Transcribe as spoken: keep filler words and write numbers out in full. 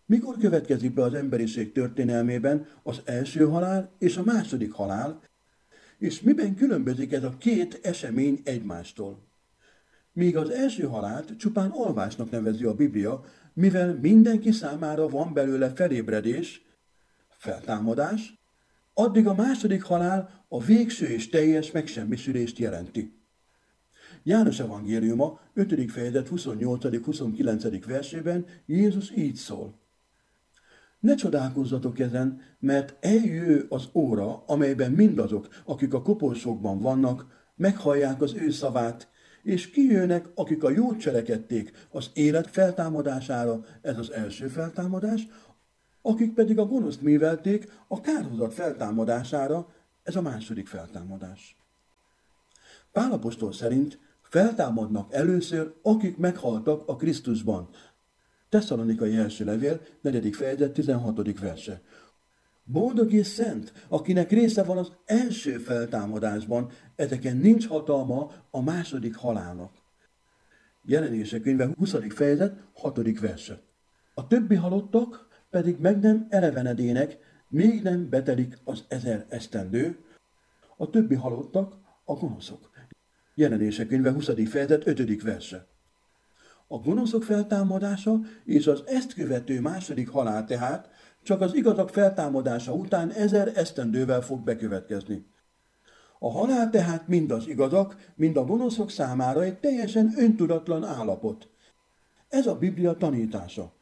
Mikor következik be az emberiség történelmében az első halál és a második halál, és miben különbözik ez a két esemény egymástól? Míg az első halált csupán alvásnak nevezi a Biblia, mivel mindenki számára van belőle felébredés, feltámadás, addig a második halál a végső és teljes megsemmisülést jelenti. János evangéliuma ötödik fejezet huszonnyolcadik-huszonkilencedik versében Jézus így szól. Ne csodálkozzatok ezen, mert eljő az óra, amelyben mindazok, akik a koporsókban vannak, meghallják az ő szavát, és kijönnek, akik a jót cselekedték az élet feltámadására, ez az első feltámadás, akik pedig a gonoszt művelték a kárhozat feltámadására, ez a második feltámadás. Pál apostol szerint feltámadnak először, akik meghaltak a Krisztusban. Tesszalonikai első levél, negyedik fejezet, tizenhatodik verse. Boldog és szent, akinek része van az első feltámadásban, ezeken nincs hatalma a második halálnak. Jelenések könyve huszadik fejezet, hatodik verse. A többi halottak pedig meg nem elevenedének, még nem betelik az ezer esztendő. A többi halottak a gonoszok. Jelenések könyve huszadik fejezet, ötödik verse. A gonoszok feltámadása és az ezt követő második halál tehát csak az igazak feltámadása után ezer esztendővel fog bekövetkezni. A halál tehát mind az igazak, mind a gonoszok számára egy teljesen öntudatlan állapot. Ez a Biblia tanítása.